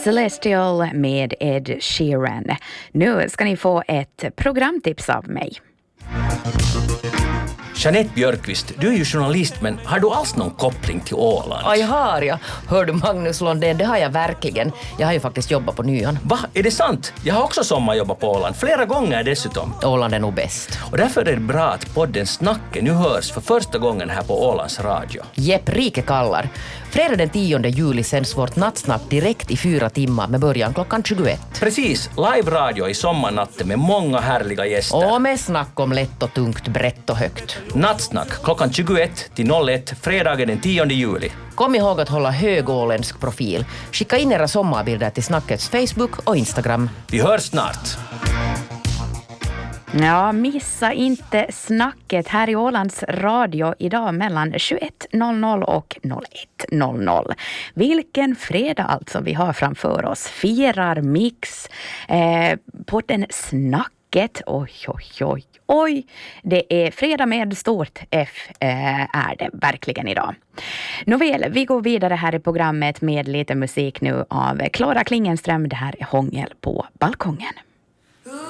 Celestial med Ed Sheeran. Nu ska ni få ett programtips av mig. Jeanette Björkqvist, du är ju journalist, men har du alls någon koppling till Åland? Ja, jag har jag. Hör du Magnus Lundén, det har jag verkligen. Jag har ju faktiskt jobbat på Nyan. Va? Är det sant? Jag har också sommarjobbat på Åland, flera gånger dessutom. Åland är nog bäst. Och därför är det bra att podden Snacket nu hörs för första gången här på Ålands radio. Jepp, Rike kallar. Fredag den 10 juli sänds vårt nattsnack direkt i 4 timmar med början klockan 21. Precis, live-radio i sommarnatten med många härliga gäster. Och med snack om lätt och tungt, brett och högt. Nattsnack klockan 21 till 01 fredagen den 10 juli. Kom ihåg att hålla hög åländsk profil. Skicka in era sommarbilder till Snackets Facebook och Instagram. Vi hörs snart. Ja, missa inte snacket här i Ålands radio idag mellan 21.00 och 01.00. Vilken fredag alltså vi har framför oss. Firar Mix på den Snacket. Oj, det är fredag med stort F är det verkligen idag. Nåväl, vi går vidare här i programmet med lite musik nu av Klara Klingenström. Det här är Hångel på balkongen.